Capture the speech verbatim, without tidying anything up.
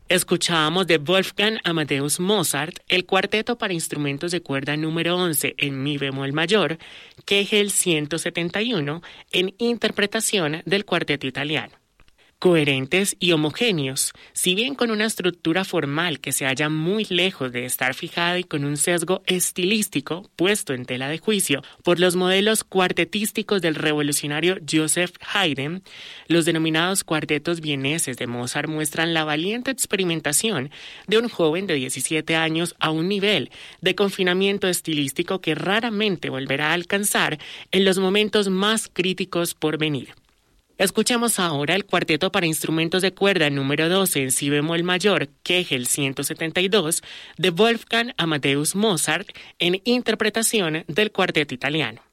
Escuchábamos de Wolfgang Amadeus Mozart el cuarteto para instrumentos de cuerda número once en mi bemol mayor, Kegel ciento setenta y uno, en interpretación del cuarteto italiano. Coherentes y homogéneos, si bien con una estructura formal que se halla muy lejos de estar fijada y con un sesgo estilístico puesto en tela de juicio por los modelos cuartetísticos del revolucionario Joseph Haydn, los denominados cuartetos vieneses de Mozart muestran la valiente experimentación de un joven de diecisiete años a un nivel de confinamiento estilístico que raramente volverá a alcanzar en los momentos más críticos por venir. Escuchemos ahora el cuarteto para instrumentos de cuerda número doce en si bemol mayor, Kegel ciento setenta y dos, de Wolfgang Amadeus Mozart en interpretación del cuarteto italiano.